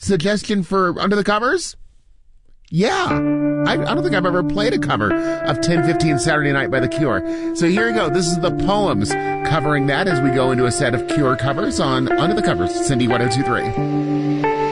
suggestion for Under the Covers? Yeah. I don't think I've ever played a cover of 10:15 Saturday Night by The Cure. So here you go. This is the Poems covering that as we go into a set of Cure covers on Under the Covers, Cindy 102.3.